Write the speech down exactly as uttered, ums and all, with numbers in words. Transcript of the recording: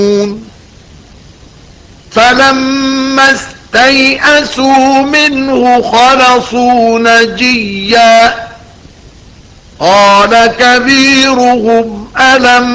فلما استيئسوا منه خلصوا نجيا قال كبيرهم ألم